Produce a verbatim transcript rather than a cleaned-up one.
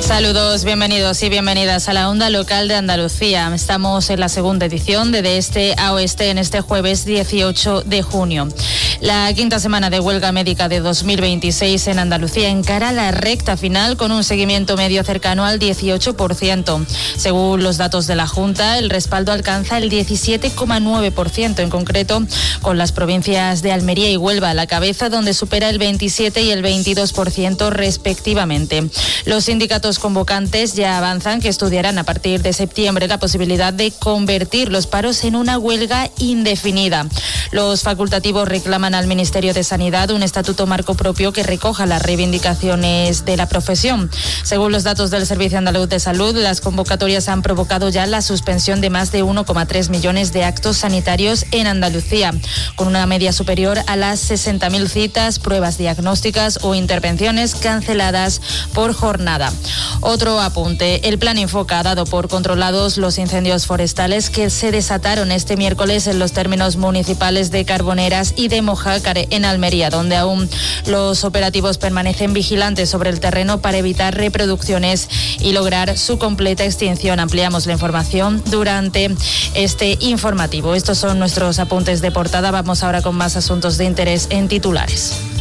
Saludos, bienvenidos y bienvenidas a la Onda Local de Andalucía. Estamos en la segunda edición de De Este a Oeste en este jueves dieciocho de junio. La quinta semana de huelga médica de dos mil veintiséis en Andalucía encara la recta final con un seguimiento medio cercano al dieciocho por ciento. Según los datos de la Junta, el respaldo alcanza el diecisiete coma nueve por ciento, en concreto con las provincias de Almería y Huelva a la cabeza, donde supera el veintisiete y el veintidós por ciento respectivamente. Los sindicatos convocantes ya avanzan que estudiarán a partir de septiembre la posibilidad de convertir los paros en una huelga indefinida. Los facultativos reclaman al Ministerio de Sanidad un estatuto marco propio que recoja las reivindicaciones de la profesión. Según los datos del Servicio Andaluz de Salud, las convocatorias han provocado ya la suspensión de más de uno coma tres millones de actos sanitarios en Andalucía, con una media superior a las sesenta mil citas, pruebas diagnósticas o intervenciones canceladas por jornada. Otro apunte, el plan Infoca ha dado por controlados los incendios forestales que se desataron este miércoles en los términos municipales de Carboneras y de Mojácar en Almería, donde aún los operativos permanecen vigilantes sobre el terreno para evitar reproducciones y lograr su completa extinción. Ampliamos la información durante este informativo. Estos son nuestros apuntes de portada. Vamos ahora con más asuntos de interés en titulares.